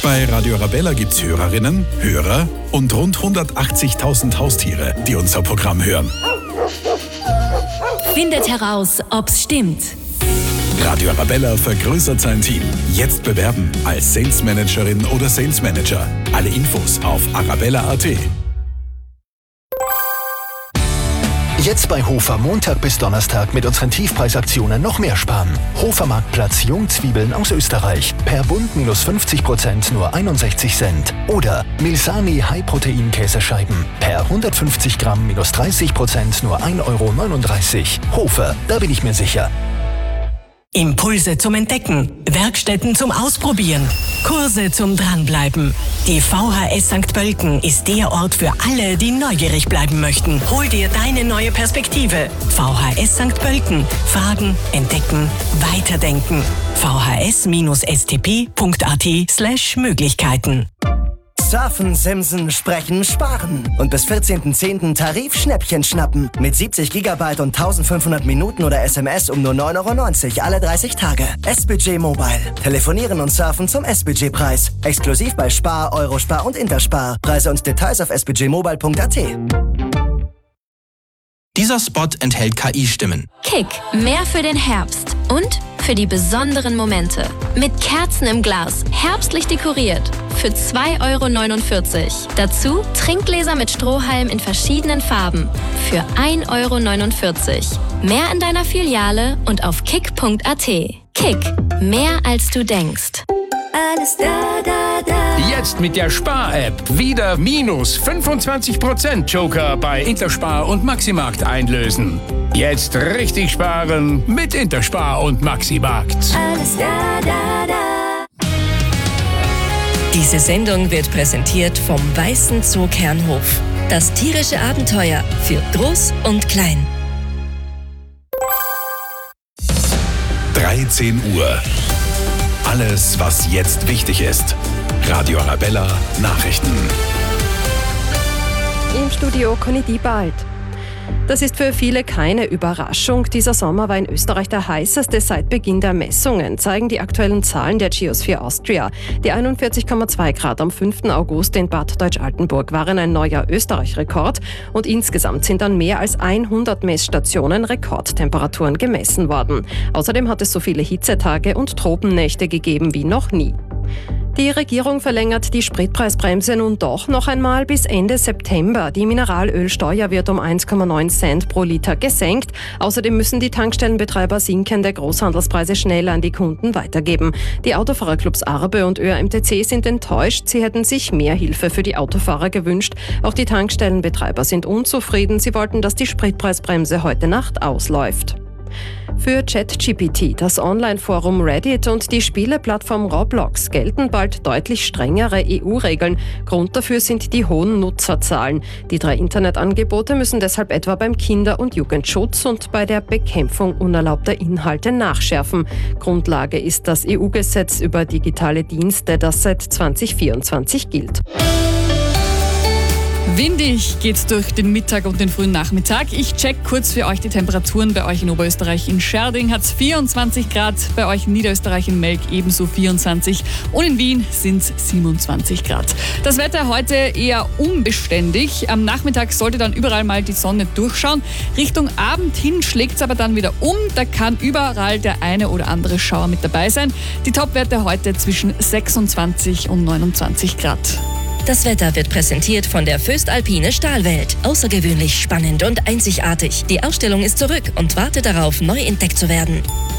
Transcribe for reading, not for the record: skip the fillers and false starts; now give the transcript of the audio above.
Bei Radio Arabella gibt's Hörerinnen, Hörer und rund 180.000 Haustiere, die unser Programm hören. Findet heraus, ob's stimmt. Radio Arabella vergrößert sein Team. Jetzt bewerben als Sales Managerin oder Sales Manager. Alle Infos auf arabella.at. Jetzt bei Hofer Montag bis Donnerstag mit unseren Tiefpreisaktionen noch mehr sparen. Hofer Marktplatz Jungzwiebeln aus Österreich. Per Bund -50% nur 61 Cent. Oder Milsani High-Protein-Käsescheiben. Per 150 Gramm -30% nur 1,39 €. Hofer, da bin ich mir sicher. Impulse zum Entdecken, Werkstätten zum Ausprobieren, Kurse zum Dranbleiben. Die VHS St. Pölten ist der Ort für alle, die neugierig bleiben möchten. Hol dir deine neue Perspektive. VHS St. Pölten. Fragen, entdecken, weiterdenken. vhs-stp.at/Möglichkeiten. Surfen, Simsen, Sprechen, Sparen. Und bis 14.10. Tarifschnäppchen schnappen. Mit 70 GB und 1500 Minuten oder SMS um nur 9,90 € alle 30 Tage. S-Budget Mobile. Telefonieren und surfen zum S-Budget-Preis. Exklusiv bei Spar, Eurospar und Interspar. Preise und Details auf sbudgetmobile.at. Dieser Spot enthält KI-Stimmen. Kick, mehr für den Herbst und für die besonderen Momente. Mit Kerzen im Glas, herbstlich dekoriert. Für 2,49 €. Dazu Trinkgläser mit Strohhalm in verschiedenen Farben. Für 1,49 €. Mehr in deiner Filiale und auf kick.at. Kick, mehr als du denkst. Alles da, da, da. Jetzt mit der Spar-App wieder minus 25% Joker bei Interspar und Maximarkt einlösen. Jetzt richtig sparen mit Interspar und Maximarkt. Alles da, da, da. Diese Sendung wird präsentiert vom Weißen Zoo Kernhof. Das tierische Abenteuer für Groß und Klein. 13 Uhr. Alles, was jetzt wichtig ist. Radio Arabella Nachrichten. Im Studio Conny Diebald. Das ist für viele keine Überraschung. Dieser Sommer war in Österreich der heißeste seit Beginn der Messungen, zeigen die aktuellen Zahlen der Geosphere Austria. Die 41,2 Grad am 5. August in Bad Deutsch-Altenburg waren ein neuer Österreich-Rekord und insgesamt sind an mehr als 100 Messstationen Rekordtemperaturen gemessen worden. Außerdem hat es so viele Hitzetage und Tropennächte gegeben wie noch nie. Die Regierung verlängert die Spritpreisbremse nun doch noch einmal bis Ende September. Die Mineralölsteuer wird um 1,9 Cent pro Liter gesenkt. Außerdem müssen die Tankstellenbetreiber sinkende Großhandelspreise schnell an die Kunden weitergeben. Die Autofahrerclubs Arbe und ÖAMTC sind enttäuscht. Sie hätten sich mehr Hilfe für die Autofahrer gewünscht. Auch die Tankstellenbetreiber sind unzufrieden. Sie wollten, dass die Spritpreisbremse heute Nacht ausläuft. Für ChatGPT, das Online-Forum Reddit und die Spieleplattform Roblox gelten bald deutlich strengere EU-Regeln. Grund dafür sind die hohen Nutzerzahlen. Die 3 Internetangebote müssen deshalb etwa beim Kinder- und Jugendschutz und bei der Bekämpfung unerlaubter Inhalte nachschärfen. Grundlage ist das EU-Gesetz über digitale Dienste, das seit 2024 gilt. Windig geht's durch den Mittag und den frühen Nachmittag. Ich check kurz für euch die Temperaturen. Bei euch in Oberösterreich in Scherding hat's 24 Grad, bei euch in Niederösterreich in Melk ebenso 24 und in Wien sind's 27 Grad. Das Wetter heute eher unbeständig. Am Nachmittag sollte dann überall mal die Sonne durchschauen. Richtung Abend hin schlägt's aber dann wieder um. Da kann überall der eine oder andere Schauer mit dabei sein. Die Topwerte heute zwischen 26 und 29 Grad. Das Wetter wird präsentiert von der Föstalpine Stahlwelt. Außergewöhnlich spannend und einzigartig. Die Ausstellung ist zurück und wartet darauf, neu entdeckt zu werden.